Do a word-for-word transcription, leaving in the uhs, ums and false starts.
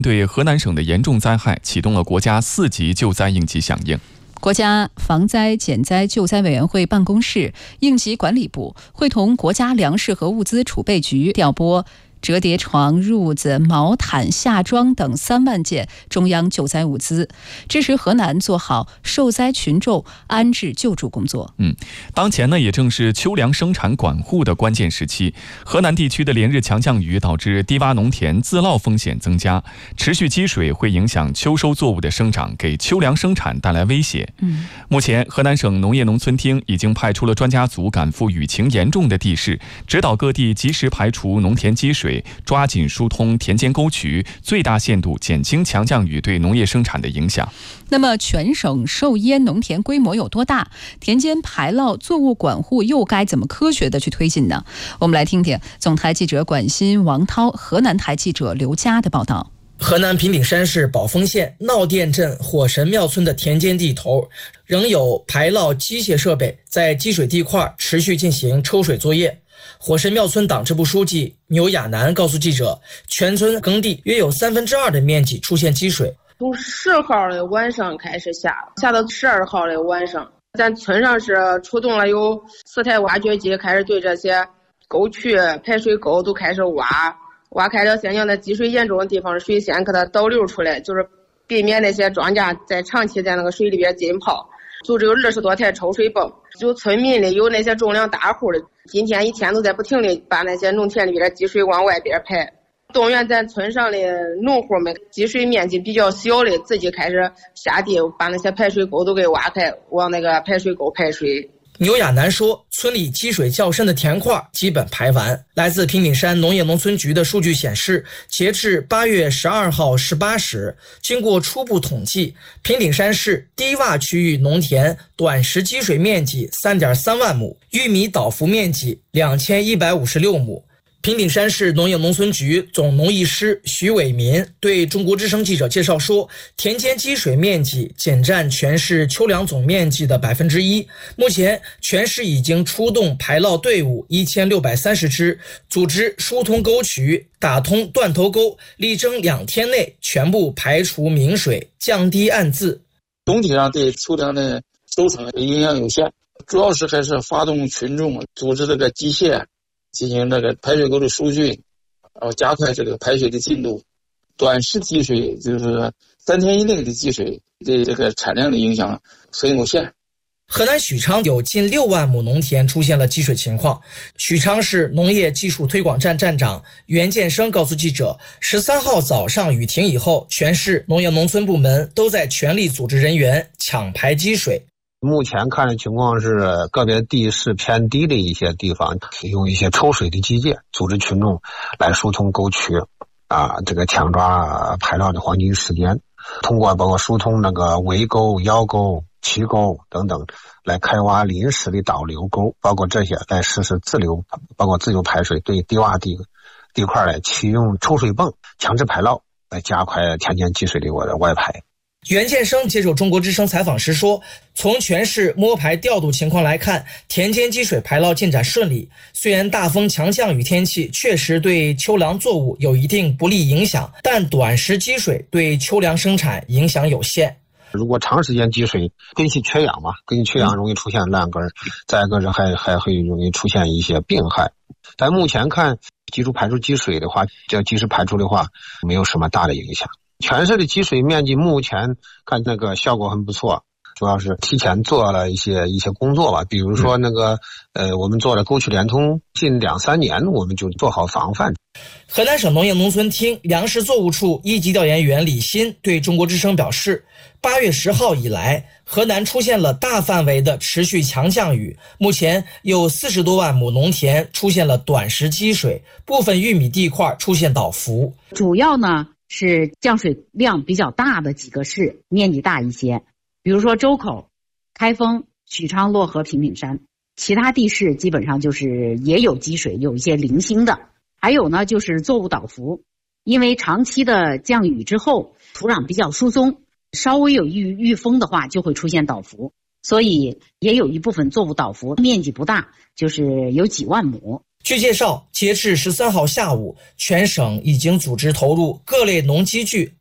对河南省的严重灾害启动了国家四级救灾应急响应。 国家防灾减灾救灾委员会办公室、应急管理部会同国家粮食和物资储备局调拨折叠床、褥子、毛毯、夏装等三万件中央救灾物资，支持河南做好受灾群众安置救助工作。 嗯，当前呢也正是秋粮生产管护的关键时期，河南地区的连日强降雨导致低洼农田自涝风险增加，持续积水会影响秋收作物的生长，给秋粮生产带来威胁。 嗯， 目前河南省农业农村厅已经派出了专家组赶赴雨情严重的地市，指导各地及时排除农田积水，抓紧疏通田间沟渠，最大限度减轻强降雨对农业生产的影响。 那么全省受淹农田规模有多大？田间排涝作物管护又该怎么科学的去推进呢？我们来听听总台记者管新、王涛，河南台记者刘佳的报道。 河南平顶山市宝丰县闹店镇火神庙村的田间地头，仍有排涝机械设备在积水地块持续进行抽水作业。火神庙村党支部书记牛亚楠告诉记者，全村耕地约有三分之二的面积出现积水。 从十号的晚上开始下，下到十二号的晚上，咱村上是出动了有四台挖掘机，开始对这些沟渠、排水沟都开始挖，挖开了现在的积水严重的地方，水先给它导流出来，就是避免那些庄稼在长期在那个水里边浸泡。组织有二十多台抽水泵，就村民里有那些种粮大户的，今天一天都在不停地把那些农田里边的积水往外边排，动员咱村上的农户们，积水面积比较小的自己开始下地把那些排水沟都给挖开，往那个排水沟排水。 牛亚楠说，村里积水较深的田块基本排完。来自平顶山农业农村局的数据显示，截至八月十二号十八时，经过初步统计，平顶山市低洼区域农田短时积水面积 三点三万亩，玉米倒伏面积两千一百五十六亩。平顶山市农业农村局总农艺师徐伟民对中国之声记者介绍说，田间积水面积仅占全市秋粮总面积的百分之一。目前全市已经出动排涝队伍一千六百三十支，组织疏通沟渠，打通断头沟，力争两天内全部排除明水，降低暗渍。 总体上对秋粮的收成影响有限，主要是还是发动群众组织这个机械进行这个排水沟的疏浚，然后加快这个排水的进度。短时积水就是三天以内的积水，对这个产量的影响很有限。 河南许昌有近六万亩农田出现了积水情况。许昌市农业技术推广站站长袁建生告诉记者，十三号早上雨停以后，全市农业农村部门都在全力组织人员抢排积水。 目前看的情况是，个别地势偏低的一些地方，用一些抽水的机械组织群众来疏通沟渠，啊，这个抢抓排涝的黄金时间，通过包括疏通那个围沟、腰沟、渠沟等等，来开挖临时的导流沟，包括这些来实施自流，包括自由排水，对低洼地地块来启用抽水泵强制排涝，来加快田间积水的外排。 袁建生接受中国之声采访时说，从全市摸排调度情况来看，田间积水排涝进展顺利。虽然大风强降雨天气确实对秋粮作物有一定不利影响，但短时积水对秋粮生产影响有限。 如果长时间积水，根系缺氧嘛，根系缺氧容易出现烂根，再一个人还还会容易出现一些病害。但目前看，及时排出积水的话，只要及时排出的话，没有什么大的影响。全市的积水面积目前看那个效果很不错，主要是提前做了一些一些工作吧，比如说那个呃，我们做了沟渠联通，近两三年我们就做好防范。 河南省农业农村厅粮食作物处一级调研员李鑫对中国之声表示，八月十号以来，河南出现了大范围的持续强降雨，目前有四十多万亩农田出现了短时积水，部分玉米地块出现倒伏。 主要呢是降水量比较大的几个市，面积大一些，比如说周口、开封、许昌、漯河、平顶山。其他地市基本上就是也有积水，有一些零星的。还有呢就是作物倒伏，因为长期的降雨之后土壤比较疏松，稍微有遇遇风的话就会出现倒伏，所以也有一部分作物倒伏，面积不大，就是有几万亩。 据介绍，截至十三号下午，全省已经组织投入各类农机具